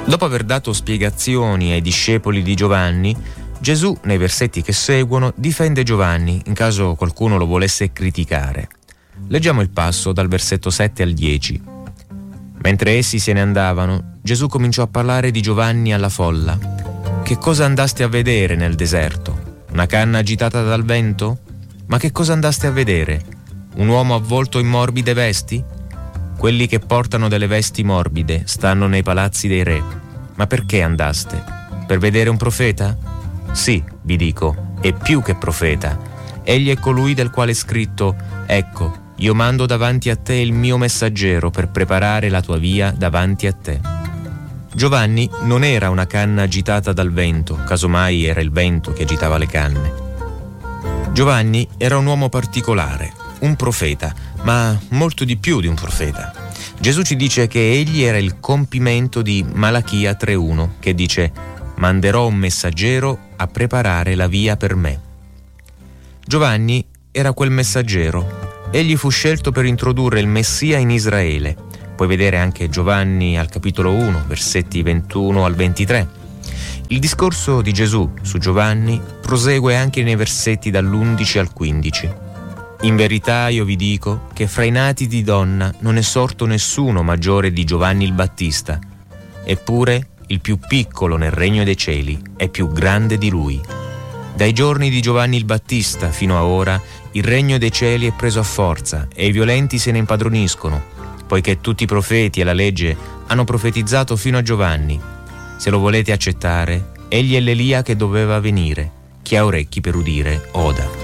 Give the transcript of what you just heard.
Dopo aver dato spiegazioni ai discepoli di Giovanni, Gesù, nei versetti che seguono, difende Giovanni in caso qualcuno lo volesse criticare. Leggiamo il passo dal versetto 7 al 10. Mentre essi se ne andavano, Gesù cominciò a parlare di Giovanni alla folla. Che cosa andaste a vedere nel deserto? Una canna agitata dal vento? Ma che cosa andaste a vedere? Un uomo avvolto in morbide vesti? Quelli che portano delle vesti morbide stanno nei palazzi dei re. Ma perché andaste? Per vedere un profeta? Sì, vi dico, è più che profeta. Egli è colui del quale è scritto: ecco, io mando davanti a te il mio messaggero per preparare la tua via davanti a te. Giovanni non era una canna agitata dal vento, casomai era il vento che agitava le canne. Giovanni era un uomo particolare, un profeta, ma molto di più di un profeta. Gesù ci dice che egli era il compimento di Malachia 3:1, che dice: manderò un messaggero a preparare la via per me. Giovanni era quel messaggero. Egli fu scelto per introdurre il Messia in Israele. Puoi vedere anche Giovanni al capitolo 1, versetti 21 al 23. Il discorso di Gesù su Giovanni prosegue anche nei versetti dall'11 al 15. In verità io vi dico che fra i nati di donna non è sorto nessuno maggiore di Giovanni il Battista. Eppure il più piccolo nel regno dei cieli è più grande di lui. Dai giorni di Giovanni il Battista fino a ora il regno dei cieli è preso a forza e i violenti se ne impadroniscono, poiché tutti i profeti e la legge hanno profetizzato fino a Giovanni. Se lo volete accettare, egli è l'Elia che doveva venire. Chi ha orecchi per udire, oda.